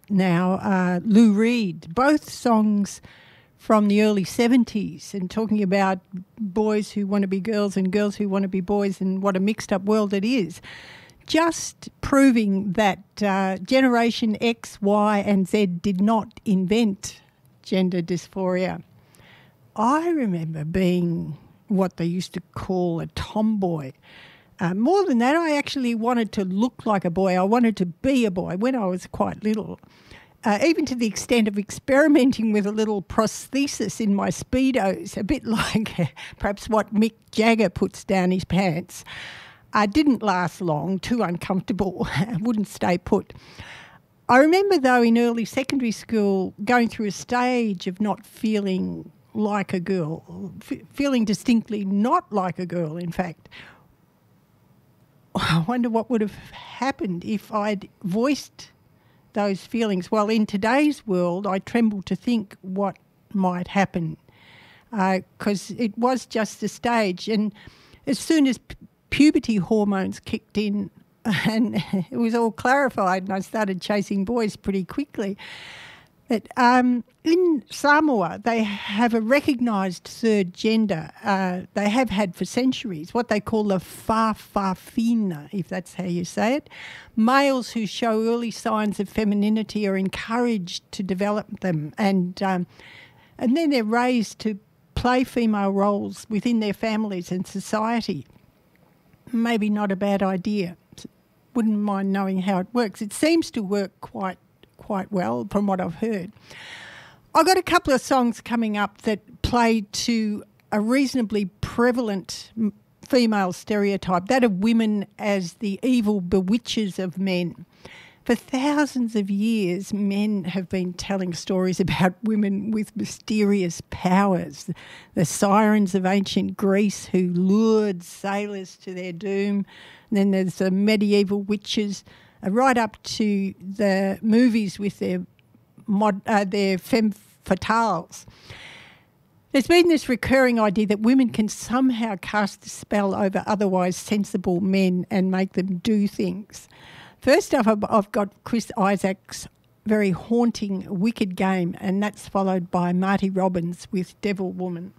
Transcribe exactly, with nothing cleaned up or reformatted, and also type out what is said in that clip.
now, uh, Lou Reed, both songs from the early seventies and talking about boys who want to be girls and girls who want to be boys and what a mixed up world it is. Just proving that uh, Generation X, Y and Z did not invent gender dysphoria. I remember being what they used to call a tomboy. Uh, more than that, I actually wanted to look like a boy. I wanted to be a boy when I was quite little, uh, even to the extent of experimenting with a little prosthesis in my Speedos, a bit like perhaps what Mick Jagger puts down his pants. I uh, didn't last long, too uncomfortable, wouldn't stay put. I remember, though, in early secondary school, going through a stage of not feeling like a girl, f- feeling distinctly not like a girl, in fact. I wonder what would have happened if I'd voiced those feelings. Well, in today's world, I tremble to think what might happen because uh, it was just a stage. And as soon as p- puberty hormones kicked in and it was all clarified and I started chasing boys pretty quickly. But, um, in Samoa, they have a recognised third gender. Uh, they have had for centuries what they call a whawhawhina, if that's how you say it. Males who show early signs of femininity are encouraged to develop them, and um, and then they're raised to play female roles within their families and society. Maybe not a bad idea. Wouldn't mind knowing how it works. It seems to work quite quite well from what I've heard. I've got a couple of songs coming up that play to a reasonably prevalent female stereotype, that of women as the evil bewitchers of men. For thousands of years, men have been telling stories about women with mysterious powers. The sirens of ancient Greece who lured sailors to their doom. And then there's the medieval witches, uh, right up to the movies with their mod, uh, their femme fatales. There's been this recurring idea that women can somehow cast a spell over otherwise sensible men and make them do things. First up, I've got Chris Isaak's very haunting Wicked Game, and that's followed by Marty Robbins with Devil Woman.